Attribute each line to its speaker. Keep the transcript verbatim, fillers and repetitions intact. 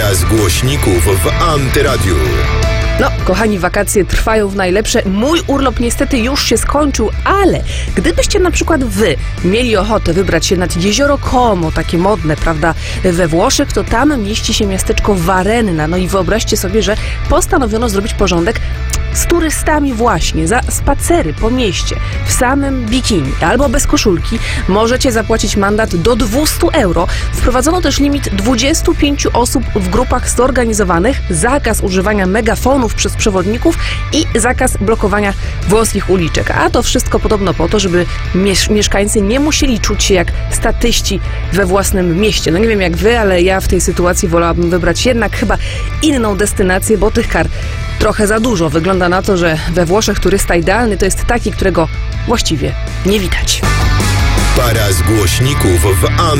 Speaker 1: Para z głośników w Antyradiu.
Speaker 2: No, kochani, wakacje trwają w najlepsze. Mój urlop niestety już się skończył, ale gdybyście na przykład wy mieli ochotę wybrać się nad jezioro Como, takie modne, prawda, we Włoszech, to tam mieści się miasteczko Varenna. No i wyobraźcie sobie, że postanowiono zrobić porządek z turystami właśnie. Za spacery po mieście w samym bikini albo bez koszulki możecie zapłacić mandat do dwieście euro. Wprowadzono też limit dwudziestu pięciu osób w grupach zorganizowanych, zakaz używania megafonów przez przewodników i zakaz blokowania włoskich uliczek. A to wszystko podobno po to, żeby miesz- mieszkańcy nie musieli czuć się jak statyści we własnym mieście. No nie wiem jak wy, ale ja w tej sytuacji wolałabym wybrać jednak chyba inną destynację, bo tych kar trochę za dużo. Wygląda na to, że we Włoszech turysta idealny to jest taki, którego właściwie nie widać.
Speaker 1: Para z głośników w Antyradiu.